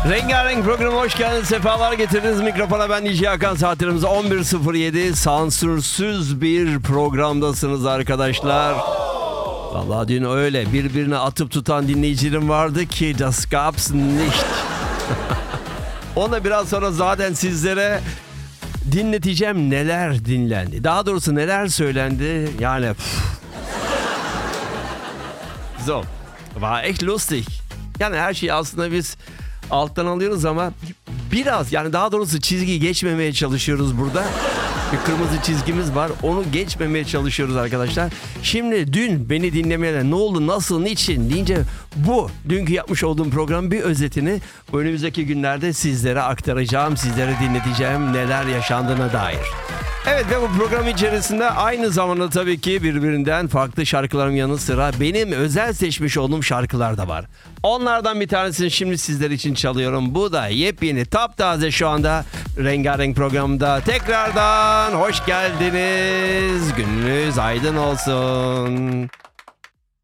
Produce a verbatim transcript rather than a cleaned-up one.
Rengarenk programına hoş geldiniz. Sefalar getirdiniz. Mikrofona ben D J Hakan. Saatlerimiz on bir sıfır yedi. Sansürsüz bir programdasınız arkadaşlar. Vallahi dün öyle birbirine atıp tutan dinleyicilerim vardı ki das gab's nicht. Ona biraz sonra zaten sizlere dinleteceğim neler dinlendi. Daha doğrusu neler söylendi. Yani so, war echt lustig. Yani her şeyi aslında biz alttan alıyoruz ama biraz, yani daha doğrusu çizgiyi geçmemeye çalışıyoruz burada. Bir kırmızı çizgimiz var. Onu geçmemeye çalışıyoruz arkadaşlar. Şimdi dün beni dinlemeyenler ne oldu, nasıl, niçin deyince bu dünkü yapmış olduğum programın bir özetini önümüzdeki günlerde sizlere aktaracağım. Sizlere dinleteceğim neler yaşandığına dair. Evet, ve bu program içerisinde aynı zamanda tabii ki birbirinden farklı şarkıların yanı sıra benim özel seçmiş olduğum şarkılar da var. Onlardan bir tanesini şimdi sizler için çalıyorum. Bu da yepyeni, taptaze şu anda Rengarenk programda. Tekrardan hoş geldiniz. Gününüz aydın olsun.